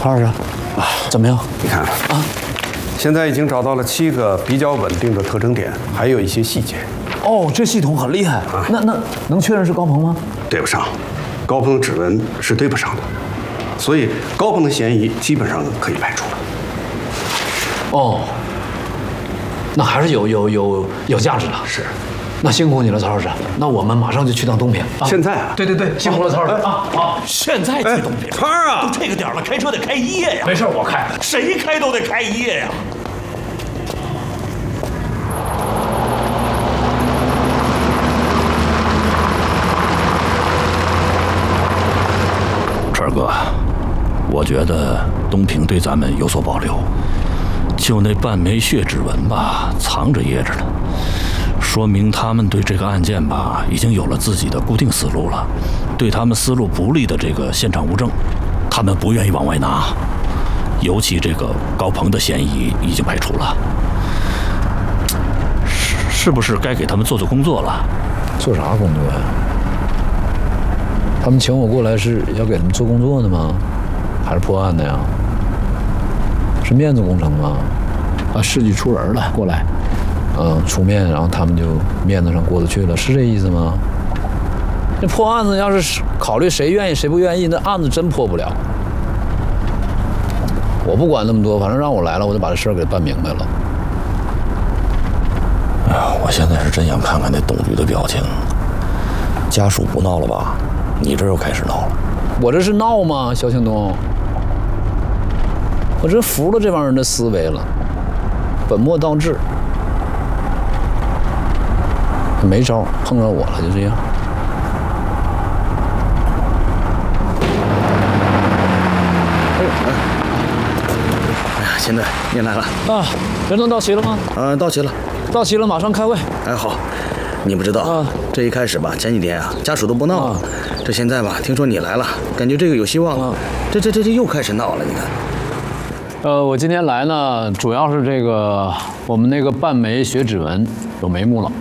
潘老师，怎么样？ 你看啊，现在已经找到了7个比较稳定的特征点，还有一些细节。 哦，这系统很厉害啊！那能确认是高鹏吗？ 对不上，高鹏的指纹是对不上的，所以高鹏的嫌疑基本上可以排除了。 哦，那还是有价值的。 是。 那辛苦你了，曹老师。那我们马上就去趟东平。 现在啊？ 对，辛苦了，曹老师啊！好，现在去东平。 潘儿啊， 都这个点了，开车得开1夜呀。 没事，我开。 谁开都得开1夜呀。 川哥，我觉得东平对咱们有所保留，就那半枚血指纹吧，藏着掖着呢。说明他们对这个案件吧，已经有了自己的固定思路了。对他们思路不利的这个现场物证，他们不愿意往外拿。尤其这个高鹏的嫌疑已经排除了，是不是该给他们做工作了？ 做啥工作呀？他们请我过来是要给他们做工作的吗？还是破案的呀？是面子工程吗？啊，事迹出人了，过来。出面，然后他们就面子上过得去了，是这意思吗？这破案子要是考虑谁愿意谁不愿意，那案子真破不了。我不管那么多，反正让我来了，我就把这事儿给办明白了。 哎呀，我现在是真想看看那董局的表情。家属不闹了吧？你这又开始闹了。 我这是闹吗，肖庆东？我真服了这帮人的思维了，本末倒置。没招，碰着我了，就这样。 哎呀，现在您来了啊！人都到齐了吗？ 到齐了， 到齐了，马上开会。 哎，好，你不知道啊，这一开始吧，前几天啊，家属都不闹了，这现在吧，听说你来了，感觉这个有希望了，这又开始闹了，你看。 我今天来呢，主要是这个我们那个半枚血指纹有眉目了。